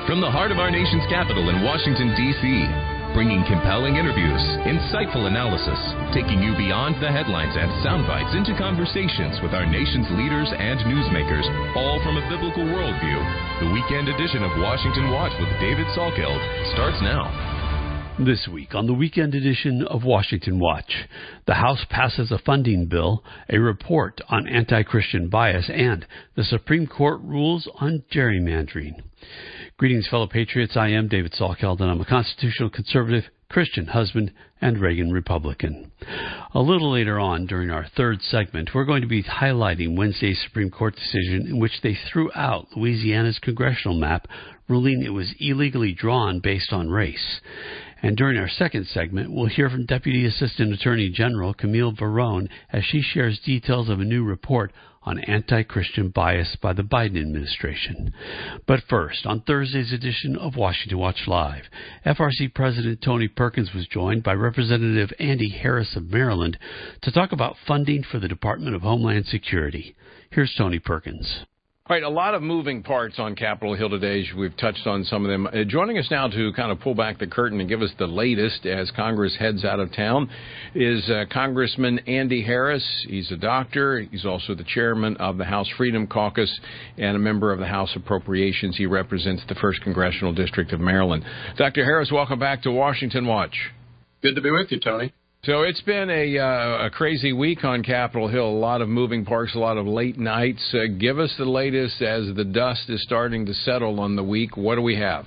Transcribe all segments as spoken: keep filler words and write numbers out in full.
From the heart of our nation's capital in Washington, D C, bringing compelling interviews, insightful analysis, taking you beyond the headlines and sound bites into conversations with our nation's leaders and newsmakers, all from a biblical worldview. The weekend edition of Washington Watch with David Salkeld starts now. This week on the weekend edition of Washington Watch, the House passes a funding bill, a report on anti-Christian bias, and the Supreme Court rules on gerrymandering. Greetings, fellow patriots. I am David Salkeld, and I'm a constitutional conservative, Christian husband, and Reagan Republican. A little later on, during our third segment, we're going to be highlighting Wednesday's Supreme Court decision in which they threw out Louisiana's congressional map, ruling it was illegally drawn based on race. And during our second segment, we'll hear from Deputy Assistant Attorney General Camille Barone as she shares details of a new report on anti-Christian bias by the Biden administration. But first, on Thursday's edition of Washington Watch Live, F R C President Tony Perkins was joined by Representative Andy Harris of Maryland to talk about funding for the Department of Homeland Security. Here's Tony Perkins. All right, a lot of moving parts on Capitol Hill today. We've touched on some of them. Uh, joining us now to kind of pull back the curtain and give us the latest as Congress heads out of town is uh, Congressman Andy Harris. He's a doctor. He's also the chairman of the House Freedom Caucus and a member of the House Appropriations. He represents the first Congressional District of Maryland. Doctor Harris, welcome back to Washington Watch. Good to be with you, Tony. So it's been a, uh, a crazy week on Capitol Hill, a lot of moving parts, a lot of late nights. Uh, give us the latest as the dust is starting to settle on the week. What do we have?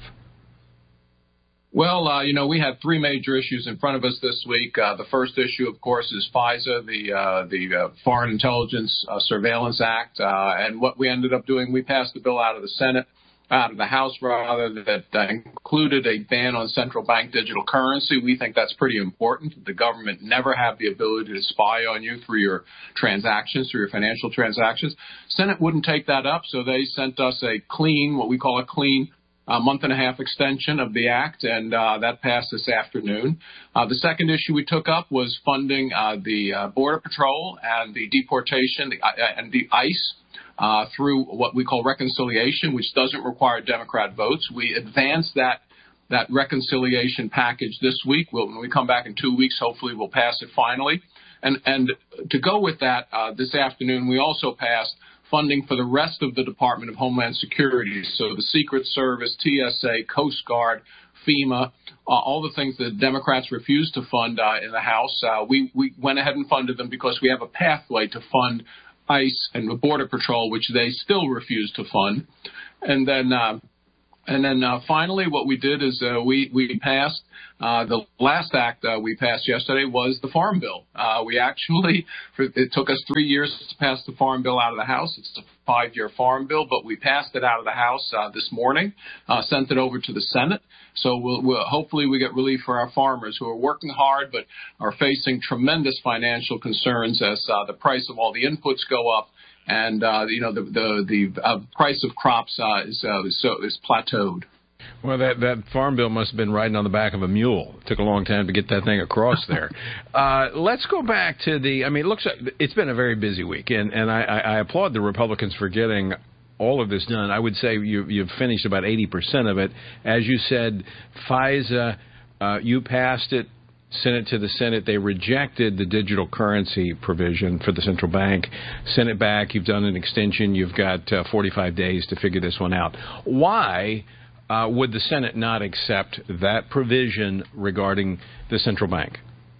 Well, uh, you know, we had three major issues in front of us this week. Uh, the first issue, of course, is FISA, the uh, the uh, Foreign Intelligence uh, Surveillance Act. Uh, and what we ended up doing, we passed the bill out of the Senate. out of the House, rather, that uh, included a ban on central bank digital currency. We think that's pretty important. The government never have the ability to spy on you through your transactions, through your financial transactions. Senate wouldn't take that up, so they sent us a clean, what we call a clean, a month and a half extension of the act, and uh, that passed this afternoon. Uh, the second issue we took up was funding uh, the uh, Border Patrol and the deportation the, uh, and the ICE. Uh, through what we call reconciliation, which doesn't require Democrat votes. We advanced that that reconciliation package this week. We'll, when we come back in two weeks, hopefully we'll pass it finally. And, and to go with that, uh, this afternoon, we also passed funding for the rest of the Department of Homeland Security. So the Secret Service, T S A, Coast Guard, FEMA, uh, all the things that Democrats refused to fund uh, in the House. Uh, we, we went ahead and funded them because we have a pathway to fund ICE and the Border Patrol, which they still refuse to fund. And then uh, and then uh, finally what we did is uh, we, we passed, uh, the last act uh, we passed yesterday was the Farm Bill. Uh, we actually, it took us three years to pass the Farm Bill out of the House. It's a five-year Farm Bill, but we passed it out of the House uh, this morning, uh, sent it over to the Senate. So we'll, we'll, hopefully we get relief for our farmers who are working hard but are facing tremendous financial concerns as uh, the price of all the inputs go up, and uh, you know the the, the uh, price of crops uh, is uh, is, so, is plateaued. Well, that, that farm bill must have been riding on the back of a mule. It took a long time to get that thing across there. uh, let's go back to the, I mean, it looks like it's been a very busy week, and, and I, I applaud the Republicans for getting all of this done. I would say you, you've finished about eighty percent of it. As you said, FISA, uh, you passed it, sent it to the Senate. They rejected the digital currency provision for the central bank. Sent it back. You've done an extension. You've got uh, forty-five days to figure this one out. Why uh, would the Senate not accept that provision regarding the central bank?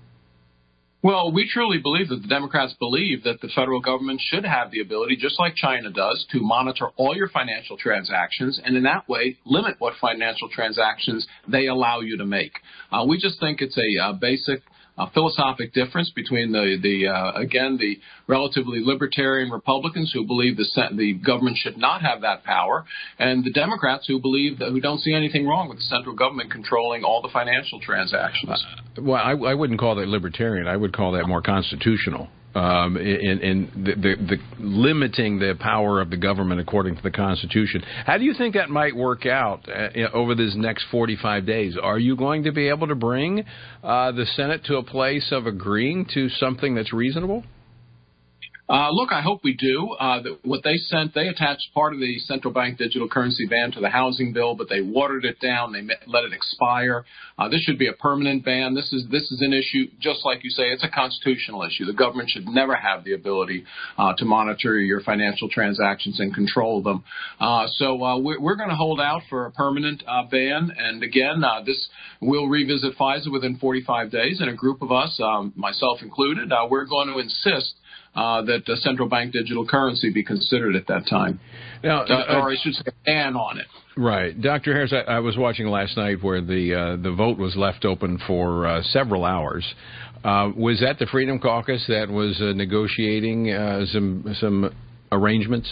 Well, we truly believe that the Democrats believe that the federal government should have the ability, just like China does, to monitor all your financial transactions and in that way limit what financial transactions they allow you to make. Uh, we just think it's a uh, basic uh, philosophic difference between the, the uh, again, the relatively libertarian Republicans who believe the, the government should not have that power, and the Democrats who believe that, who don't see anything wrong with the central government controlling all the financial transactions. Uh, well, I, I wouldn't call that libertarian. I would call that more constitutional. Um, in, in the, the, the limiting the power of the government according to the Constitution. How do you think that might work out uh, over these next forty-five days? Are you going to be able to bring uh, the Senate to a place of agreeing to something that's reasonable? Uh, look, I hope we do. Uh, the, what they sent, they attached part of the central bank digital currency ban to the housing bill, but they watered it down. They let it expire. Uh, this should be a permanent ban. This is this is an issue, just like you say, it's a constitutional issue. The government should never have the ability uh, to monitor your financial transactions and control them. Uh, so uh, we're, we're going to hold out for a permanent uh, ban. And again, uh, this we'll revisit FISA within forty-five days. And a group of us, um, myself included, uh, we're going to insist Uh, that uh, central bank digital currency be considered at that time. Now, uh, or I should say, a ban on it. Right. Doctor Harris, I, I was watching last night where the uh, the vote was left open for uh, several hours. Uh, was that the Freedom Caucus that was uh, negotiating uh, some some arrangements?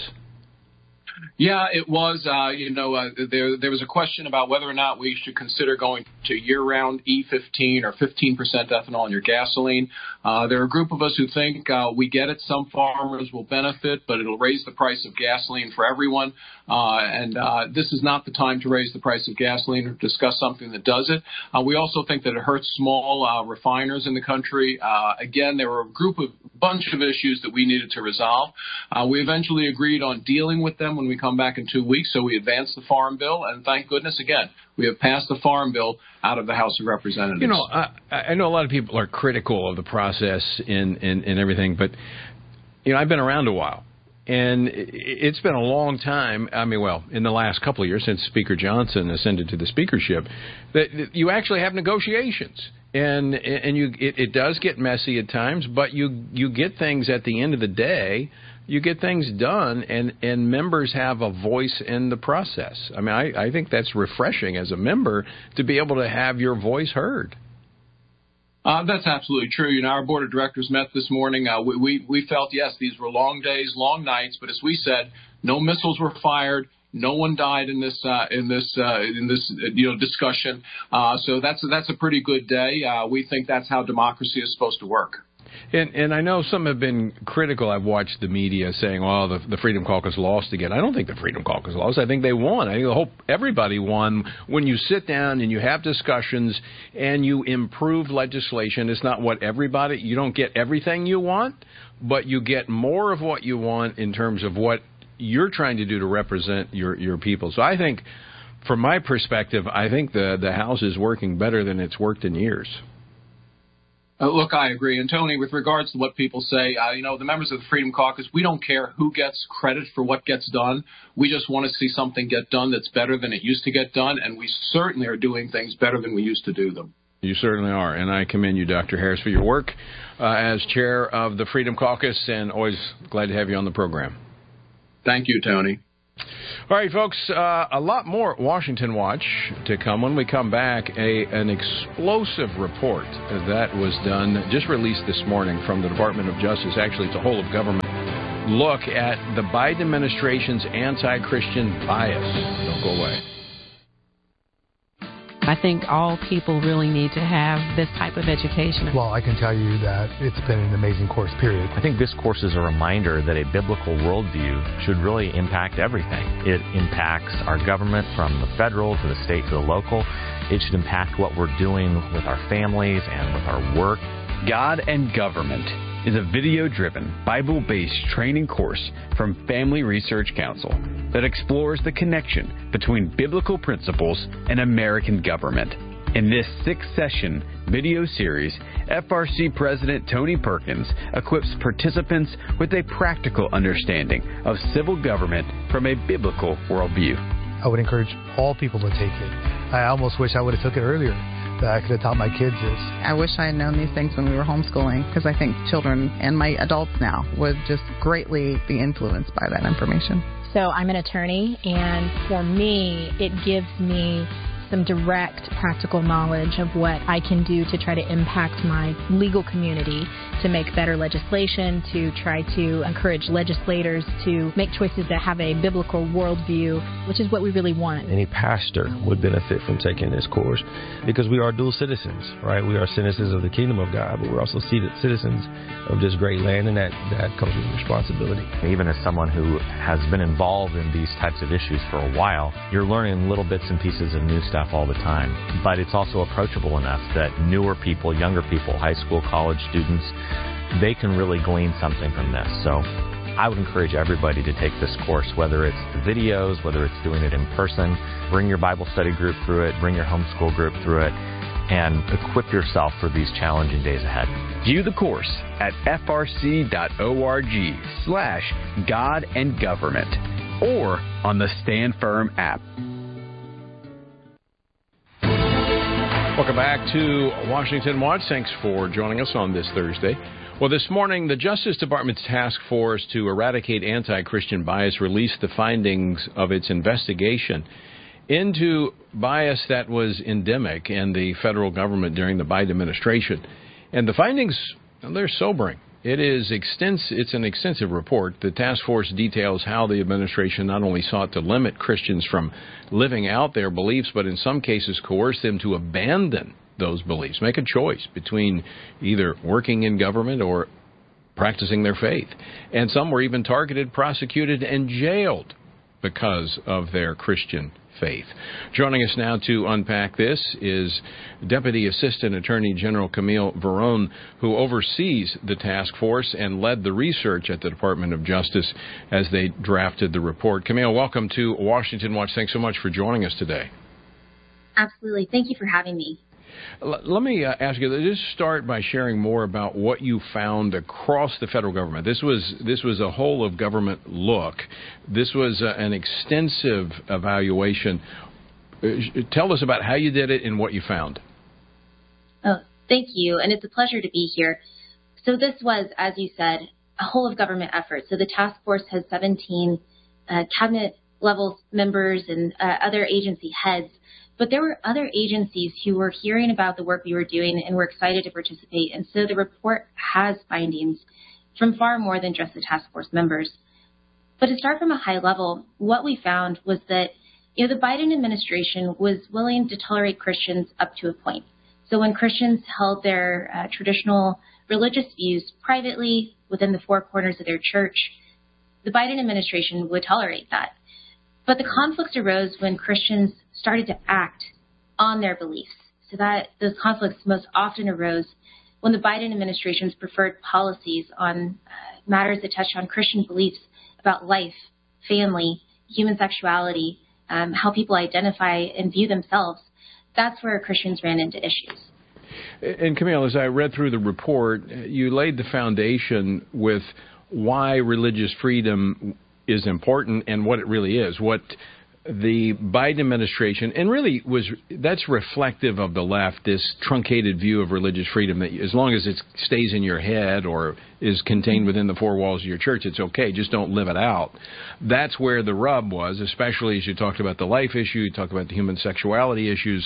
Yeah, it was. Uh, you know, uh, there there was a question about whether or not we should consider going to year-round E fifteen or fifteen percent ethanol in your gasoline. Uh, there are a group of us who think uh, we get it. Some farmers will benefit, but it'll raise the price of gasoline for everyone. Uh, and uh, this is not the time to raise the price of gasoline or discuss something that does it. Uh, we also think that it hurts small uh, refiners in the country. Uh, again, there were a group of bunch of issues that we needed to resolve. Uh, we eventually agreed on dealing with them when we come back in two weeks, so we advanced the Farm Bill, and thank goodness, again, we have passed the Farm Bill out of the House of Representatives. You know, I, I know a lot of people are critical of the process and, and, and everything, but, you know, I've been around a while, and it's been a long time. I mean, well, in the last couple of years since Speaker Johnson ascended to the speakership, that you actually have negotiations. And and you it, it does get messy at times, but you you get things at the end of the day. You get things done, and, and members have a voice in the process. I mean, I, I think that's refreshing as a member to be able to have your voice heard. Uh, that's absolutely true. You know, our board of directors met this morning. Uh, we, we we felt, yes, these were long days, long nights, but as we said, no missiles were fired. No one died in this uh, in this uh, in this you know discussion. Uh, so that's that's a pretty good day. Uh, we think that's how democracy is supposed to work. And, and I know some have been critical. I've watched the media saying, "Oh, the, the Freedom Caucus lost again." I don't think the Freedom Caucus lost. I think they won. I hope everybody won. When you sit down and you have discussions and you improve legislation, it's not what everybody. You don't get everything you want, but you get more of what you want in terms of what you're trying to do to represent your, your people. So I think, from my perspective, I think the, the House is working better than it's worked in years. Uh, look, I agree. And, Tony, with regards to what people say, uh, you know, the members of the Freedom Caucus, we don't care who gets credit for what gets done. We just want to see something get done that's better than it used to get done, and we certainly are doing things better than we used to do them. You certainly are, and I commend you, Doctor Harris, for your work uh, as chair of the Freedom Caucus, and always glad to have you on the program. Thank you, Tony. All right, folks, uh, a lot more Washington Watch to come. When we come back, a an explosive report that was done, just released this morning from the Department of Justice. Actually, it's a whole-of-government look at the Biden administration's anti-Christian bias. Don't go away. I think all people really need to have this type of education. Well, I can tell you that it's been an amazing course, period. I think this course is a reminder that a biblical worldview should really impact everything. It impacts our government from the federal to the state to the local. It should impact what we're doing with our families and with our work. God and Government is a video-driven, Bible-based training course from Family Research Council that explores the connection between biblical principles and American government. In this six-session video series, F R C President Tony Perkins equips participants with a practical understanding of civil government from a biblical worldview. I would encourage all people to take it. I almost wish I would have took it earlier. That I could have taught my kids this. I wish I had known these things when we were homeschooling, because I think children and my adults now would just greatly be influenced by that information. So I'm an attorney, and for me, it gives me some direct practical knowledge of what I can do to try to impact my legal community, to make better legislation, to try to encourage legislators to make choices that have a biblical worldview, which is what we really want. Any pastor would benefit from taking this course because we are dual citizens, right? We are citizens of the kingdom of God, but we're also citizens of this great land, and that, that comes with responsibility. Even as someone who has been involved in these types of issues for a while, you're learning little bits and pieces of new stuff all the time. But it's also approachable enough that newer people, younger people, high school, college students, they can really glean something from this. So I would encourage everybody to take this course, whether it's the videos, whether it's doing it in person. Bring your Bible study group through it, bring your homeschool group through it, and equip yourself for these challenging days ahead. View the course at frc.org slash God and Government or on the Stand Firm app. Welcome back to Washington Watch. Thanks for joining us on this Thursday. Well, this morning, the Justice Department's task force to eradicate anti-Christian bias released the findings of its investigation into bias that was endemic in the federal government during the Biden administration. And the findings, they're sobering. It is extens- It's an extensive report. The task force details how the administration not only sought to limit Christians from living out their beliefs, but in some cases coerce them to abandon those beliefs, make a choice between either working in government or practicing their faith. And some were even targeted, prosecuted, and jailed because of their Christian faith. Joining us now to unpack this is Deputy Assistant Attorney General Camille Verone, who oversees the task force and led the research at the Department of Justice as they drafted the report. Camille, welcome to Washington Watch. Thanks so much for joining us today. Absolutely. Thank you for having me. Let me uh, ask you, just start by sharing more about what you found across the federal government. This was this was a whole of government look. This was uh, an extensive evaluation. Uh, tell us about how you did it and what you found. Oh, thank you, and it's a pleasure to be here. So this was, as you said, a whole of government effort. So the task force has seventeen uh, cabinet level members and uh, other agency heads. But there were other agencies who were hearing about the work we were doing and were excited to participate. And so the report has findings from far more than just the task force members. But to start from a high level, what we found was that, you know, the Biden administration was willing to tolerate Christians up to a point. So when Christians held their uh, traditional religious views privately within the four corners of their church, the Biden administration would tolerate that. But the conflicts arose when Christians started to act on their beliefs. So that those conflicts most often arose when the Biden administration's preferred policies on uh, matters that touched on Christian beliefs about life, family, human sexuality, um, how people identify and view themselves, that's where Christians ran into issues. And Camille, as I read through the report, you laid the foundation with why religious freedom is important and what it really is. What the Biden administration, and really was that's reflective of the left, this truncated view of religious freedom that as long as it stays in your head or is contained within the four walls of your church, it's okay, just don't live it out. That's where the rub was, especially as you talked about the life issue, you talked about the human sexuality issues.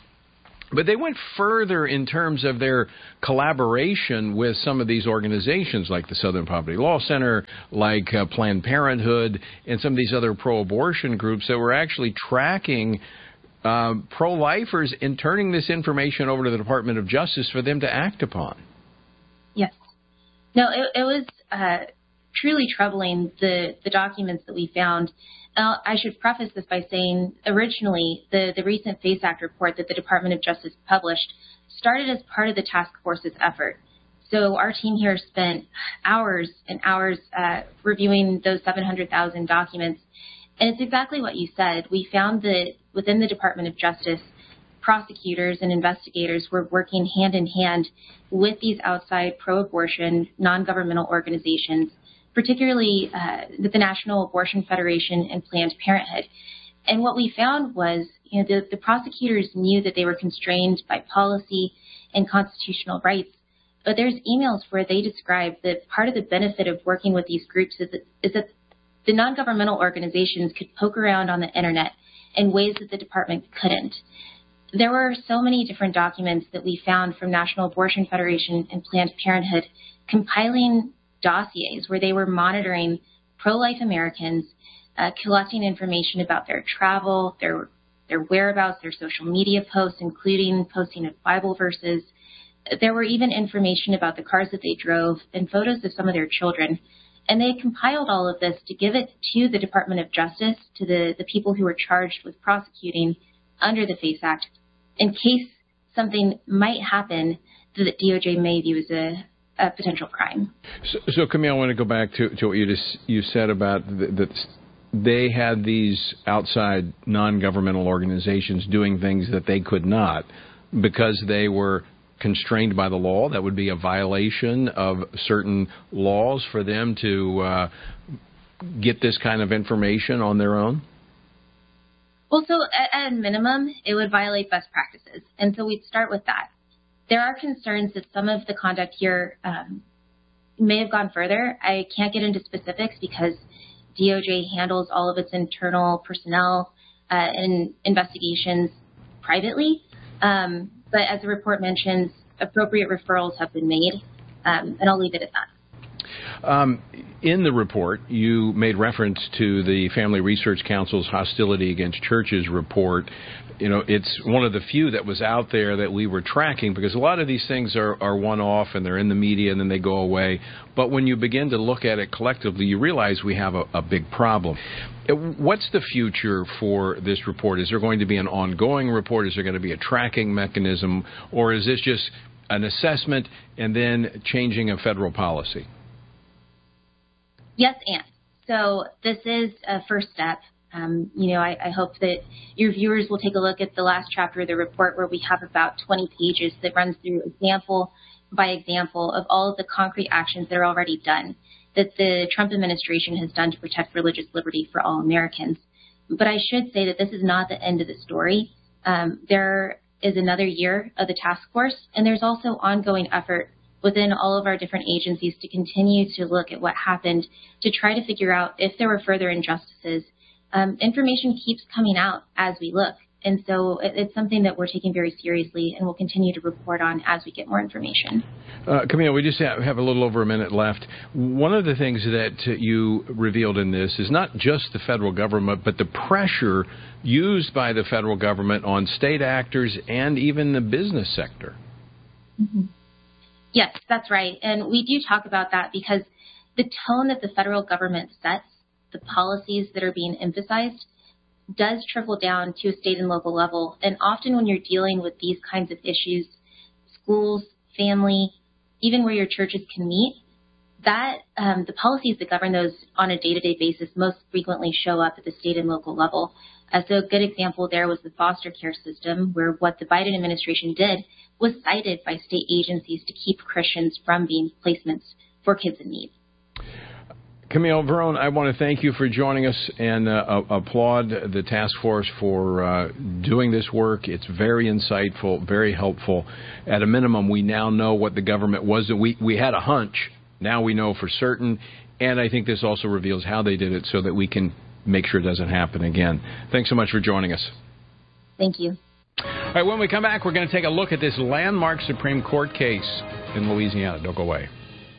But they went further in terms of their collaboration with some of these organizations like the Southern Poverty Law Center, like uh, Planned Parenthood, and some of these other pro-abortion groups that were actually tracking uh, pro-lifers and turning this information over to the Department of Justice for them to act upon. Yes. No, it, it was uh, truly troubling, the, the documents that we found. Uh, I should preface this by saying originally the, the recent FACE Act report that the Department of Justice published started as part of the task force's effort. So our team here spent hours and hours uh, reviewing those seven hundred thousand documents. And it's exactly what you said. We found that within the Department of Justice, prosecutors and investigators were working hand in hand with these outside pro-abortion, non-governmental organizations, particularly uh, with the National Abortion Federation and Planned Parenthood. And what we found was, you know, the, the prosecutors knew that they were constrained by policy and constitutional rights. But there's emails where they describe that part of the benefit of working with these groups is that, is that the non-governmental organizations could poke around on the internet in ways that the department couldn't. There were so many different documents that we found from National Abortion Federation and Planned Parenthood compiling dossiers where they were monitoring pro-life Americans, uh, collecting information about their travel, their their whereabouts, their social media posts, including posting of Bible verses. There were even information about the cars that they drove and photos of some of their children. And they compiled all of this to give it to the Department of Justice, to the, the people who were charged with prosecuting under the FACE Act, in case something might happen that the D O J may view as a a potential crime. So, so Camille, I want to go back to, to what you just you said about that they had these outside non-governmental organizations doing things that they could not because they were constrained by the law. That would be a violation of certain laws for them to uh, get this kind of information on their own? Well, so at, at a minimum, it would violate best practices. And so we'd start with that. There are concerns that some of the conduct here um, may have gone further. I can't get into specifics because D O J handles all of its internal personnel uh, and investigations privately. Um, but as the report mentions, appropriate referrals have been made, um, and I'll leave it at that. Um, in the report, you made reference to the Family Research Council's Hostility Against Churches report. You know, it's one of the few that was out there that we were tracking because a lot of these things are, are one-off and they're in the media and then they go away. But when you begin to look at it collectively, you realize we have a, a big problem. What's the future for this report? Is there going to be an ongoing report? Is there going to be a tracking mechanism? Or is this just an assessment and then changing of federal policy? Yes, and. So this is a first step. Um, you know, I, I hope that your viewers will take a look at the last chapter of the report where we have about twenty pages that runs through example by example of all of the concrete actions that are already done that the Trump administration has done to protect religious liberty for all Americans. But I should say that this is not the end of the story. Um, there is another year of the task force, and there's also ongoing effort within all of our different agencies to continue to look at what happened to try to figure out if there were further injustices. Um, information keeps coming out as we look. And so it, it's something that we're taking very seriously and we'll continue to report on as we get more information. Uh, Camille, we just have, have a little over a minute left. One of the things that uh, you revealed in this is not just the federal government, but the pressure used by the federal government on state actors and even the business sector. Mm-hmm. Yes, that's right. And we do talk about that because the tone that the federal government sets, the policies that are being emphasized, does trickle down to a state and local level. And often when you're dealing with these kinds of issues, schools, family, even where your churches can meet, that um, the policies that govern those on a day-to-day basis most frequently show up at the state and local level. Uh, so a good example there was the foster care system, where what the Biden administration did was cited by state agencies to keep Christians from being placements for kids in need. Camille Verone, I want to thank you for joining us and uh, applaud the task force for uh, doing this work. It's very insightful, very helpful. At a minimum, we now know what the government was. We, we had a hunch. Now we know for certain. And I think this also reveals how they did it so that we can make sure it doesn't happen again. Thanks so much for joining us. Thank you. All right, when we come back, we're going to take a look at this landmark Supreme Court case in Louisiana. Don't go away.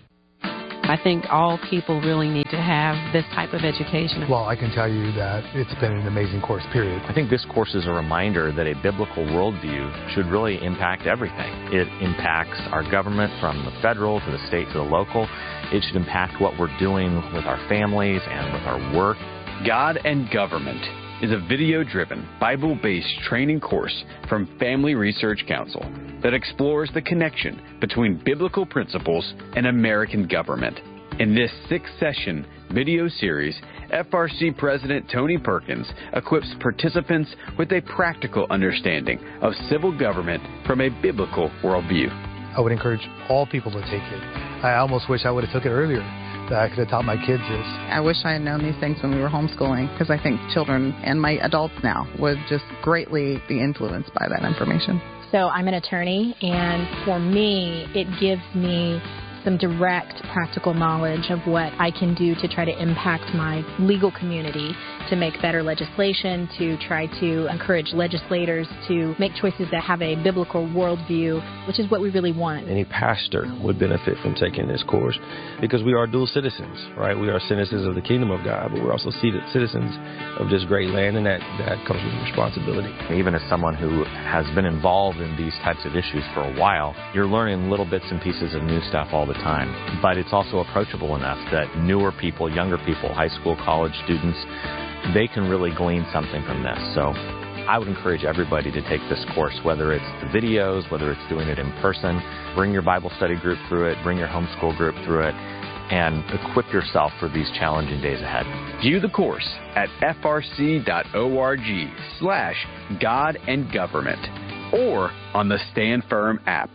I think all people really need to have this type of education. Well, I can tell you that it's been an amazing course, period. I think this course is a reminder that a biblical worldview should really impact everything. It impacts our government from the federal to the state to the local. It should impact what we're doing with our families and with our work. God and Government is a video-driven, Bible-based training course from Family Research Council that explores the connection between biblical principles and American government. In this six-session video series, F R C President Tony Perkins equips participants with a practical understanding of civil government from a biblical worldview. I would encourage all people to take it. I almost wish I would have took it earlier. That I could have taught my kids this. I wish I had known these things when we were homeschooling, because I think children and my adults now would just greatly be influenced by that information. So I'm an attorney, and for me, it gives me some direct practical knowledge of what I can do to try to impact my legal community, to make better legislation, to try to encourage legislators to make choices that have a biblical worldview, which is what we really want. Any pastor would benefit from taking this course because we are dual citizens, right? We are citizens of the kingdom of God, but we're also citizens of this great land, and that, that comes with responsibility. Even as someone who has been involved in these types of issues for a while, you're learning little bits and pieces of new stuff all the time. But it's also approachable enough that newer people, younger people, high school, college students, they can really glean something from this. So I would encourage everybody to take this course, whether it's the videos, whether it's doing it in person. Bring your Bible study group through it, bring your homeschool group through it, and equip yourself for these challenging days ahead. View the course at frc.org slash God and Government or on the Stand Firm app.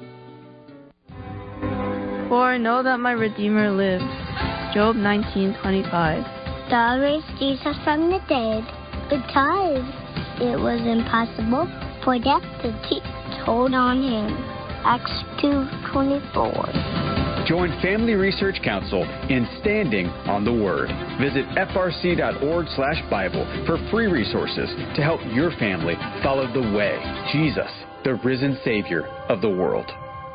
For I know that my Redeemer lives. Job nineteen twenty-five. God raised Jesus from the dead because it was impossible for death to keep hold on him. Acts two twenty-four. Join Family Research Council in Standing on the Word. Visit frc.org slash Bible for free resources to help your family follow the way, Jesus, the risen Savior of the world.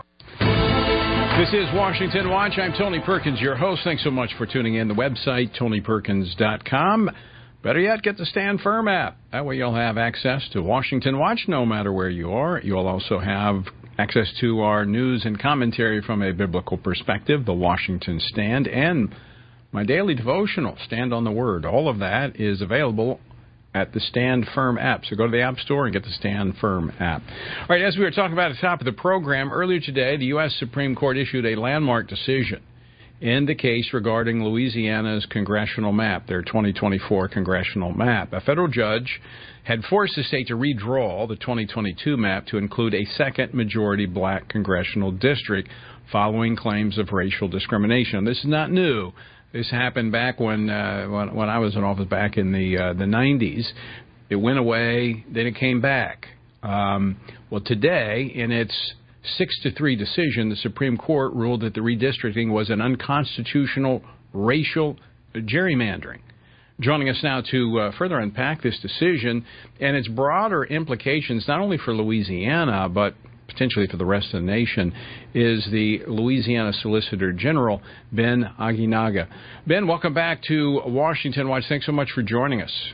This is Washington Watch. I'm Tony Perkins, your host. Thanks so much for tuning in. The website, tony perkins dot com. Better yet, get the Stand Firm app. That way you'll have access to Washington Watch no matter where you are. You'll also have access to our news and commentary from a biblical perspective, the Washington Stand, and my daily devotional, Stand on the Word. All of that is available at the Stand Firm app. So go to the App Store and get the Stand Firm app. All right, as we were talking about at the top of the program, earlier today, the U S Supreme Court issued a landmark decision in the case regarding Louisiana's congressional map, their twenty twenty-four congressional map. A federal judge had forced the state to redraw the twenty twenty-two map to include a second majority black congressional district following claims of racial discrimination. This is not new. This happened back when uh, when, when I was in office back in the uh, the nineties. It went away, then it came back. Um, well, today, in its six to three decision, the Supreme Court ruled that the redistricting was an unconstitutional racial gerrymandering. Joining us now to uh, further unpack this decision and its broader implications, not only for Louisiana, but potentially for the rest of the nation, is the Louisiana Solicitor General, Ben Aguinaga. Ben, welcome back to Washington Watch. Thanks so much for joining us.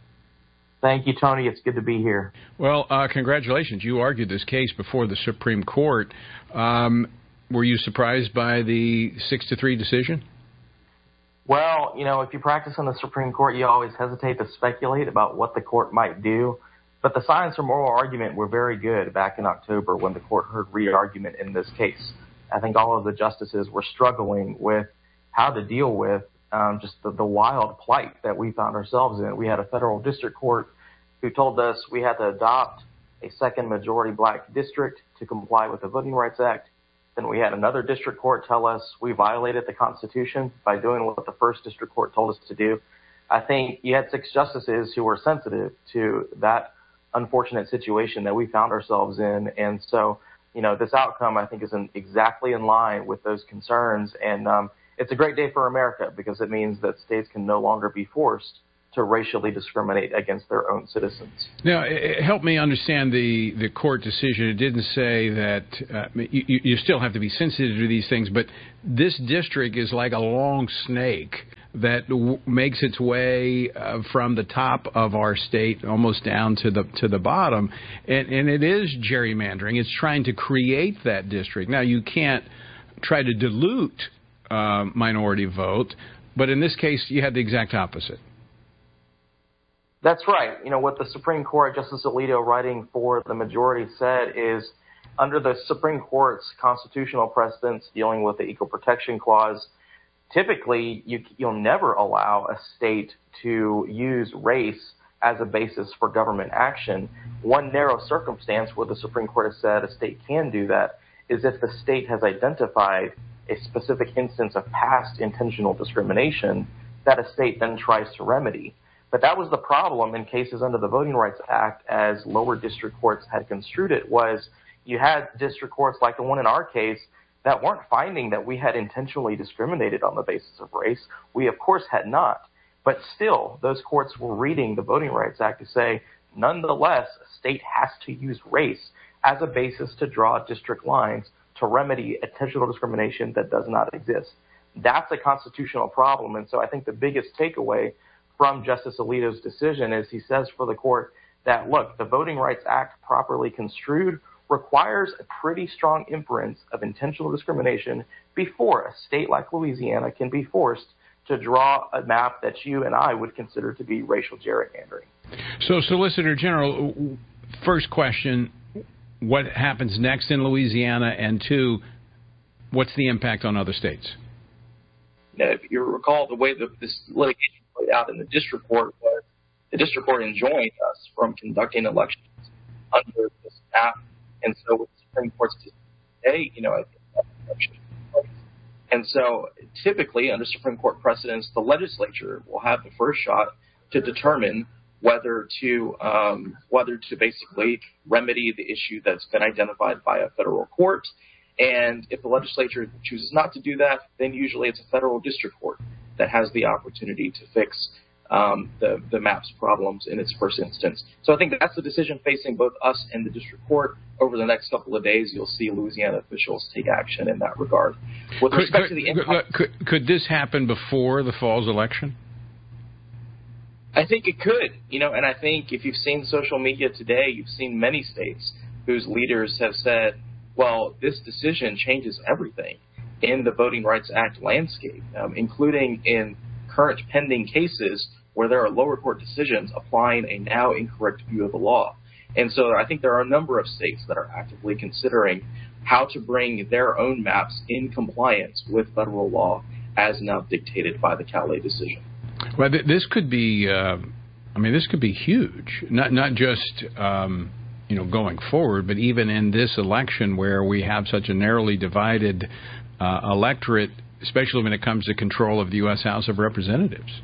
Thank you, Tony. It's good to be here. Well, uh, congratulations. You argued this case before the Supreme Court. Um, were you surprised by the six to three decision? Well, you know, if you practice in the Supreme Court, you always hesitate to speculate about what the court might do. But the signs from oral argument were very good back in October when the court heard re-argument in this case. I think all of the justices were struggling with how to deal with um, just the, the wild plight that we found ourselves in. We had a federal district court who told us we had to adopt a second majority black district to comply with the Voting Rights Act. Then we had another district court tell us we violated the Constitution by doing what the first district court told us to do. I think you had six justices who were sensitive to that unfortunate situation that we found ourselves in. And so, you know, this outcome, I think, is in exactly in line with those concerns. And um, it's a great day for America because it means that states can no longer be forced to racially discriminate against their own citizens. Now, it helped me understand the, the court decision. It didn't say that uh, you, you still have to be sensitive to these things, but this district is like a long snake that w- makes its way uh, from the top of our state almost down to the to the bottom, and, and it is gerrymandering. It's trying to create that district. Now, you can't try to dilute uh, minority vote, but in this case, you had the exact opposite. That's right. You know, what the Supreme Court, Justice Alito writing for the majority, said is under the Supreme Court's constitutional precedents dealing with the Equal Protection Clause, typically you, you'll never allow a state to use race as a basis for government action. One narrow circumstance where the Supreme Court has said a state can do that is if the state has identified a specific instance of past intentional discrimination that a state then tries to remedy. But that was the problem in cases under the Voting Rights Act as lower district courts had construed it, was you had district courts like the one in our case that weren't finding that we had intentionally discriminated on the basis of race. We, of course, had not. But still, those courts were reading the Voting Rights Act to say, nonetheless, a state has to use race as a basis to draw district lines to remedy intentional discrimination that does not exist. That's a constitutional problem. And so I think the biggest takeaway from Justice Alito's decision is he says for the court that, look, the Voting Rights Act properly construed requires a pretty strong inference of intentional discrimination before a state like Louisiana can be forced to draw a map that you and I would consider to be racial gerrymandering. So, Solicitor General, first question, what happens next in Louisiana? And two, what's the impact on other states? Now, if you recall, the way that this litigation played out in the district court was the district court enjoined us from conducting elections under this map. And so with the Supreme Court's decision today, you know, I think that's election. And so typically under Supreme Court precedents, the legislature will have the first shot to determine whether to um, whether to basically remedy the issue that's been identified by a federal court. And if the legislature chooses not to do that, then usually it's a federal district court that has the opportunity to fix um, the, the map's problems in its first instance. So I think that's the decision facing both us and the district court. Over the next couple of days, you'll see Louisiana officials take action in that regard. With respect could, to the impact, could, could this happen before the fall's election? I think it could, you know, and I think if you've seen social media today, you've seen many states whose leaders have said, well, this decision changes everything in the Voting Rights Act landscape, um, including in current pending cases where there are lower court decisions applying a now incorrect view of the law. And so I think there are a number of states that are actively considering how to bring their own maps in compliance with federal law as now dictated by the Calais decision. Well, th- this could be, uh, I mean, this could be huge, not not just, um, you know, going forward, but even in this election where we have such a narrowly divided uh, electorate, especially when it comes to control of the U S House of Representatives.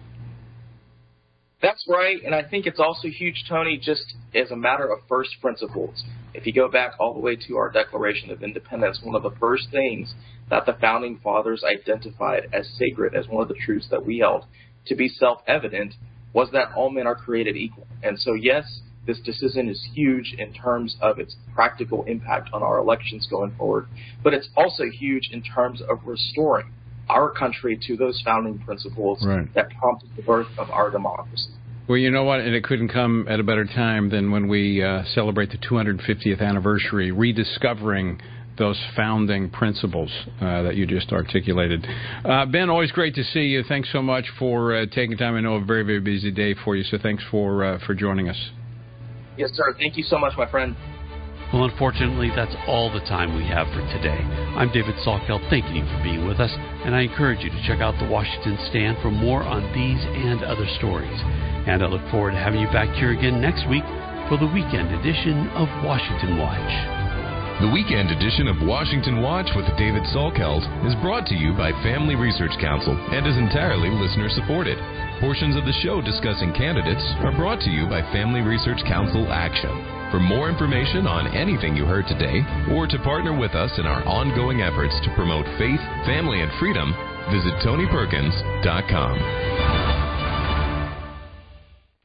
That's right, and I think it's also huge, Tony, just as a matter of first principles. If you go back all the way to our Declaration of Independence, one of the first things that the Founding Fathers identified as sacred, as one of the truths that we held to be self-evident, was that all men are created equal. And so, yes, this decision is huge in terms of its practical impact on our elections going forward, but it's also huge in terms of restoring our country to those founding principles right. that prompted the birth of our democracy. Well, you know what? And it couldn't come at a better time than when we uh, celebrate the two hundred fiftieth anniversary, rediscovering those founding principles uh, that you just articulated. Uh, Ben, always great to see you. Thanks so much for uh, taking time. I know a very, very busy day for you, so thanks for uh, for joining us. Yes, sir. Thank you so much, my friend. Well, unfortunately, that's all the time we have for today. I'm David Salkeld, thanking you for being with us, and I encourage you to check out the Washington Stand for more on these and other stories. And I look forward to having you back here again next week for the weekend edition of Washington Watch. The weekend edition of Washington Watch with David Salkeld is brought to you by Family Research Council and is entirely listener-supported. Portions of the show discussing candidates are brought to you by Family Research Council Action. For more information on anything you heard today, or to partner with us in our ongoing efforts to promote faith, family, and freedom, visit tony perkins dot com.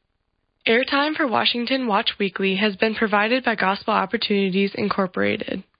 Airtime for Washington Watch Weekly has been provided by Gospel Opportunities Incorporated.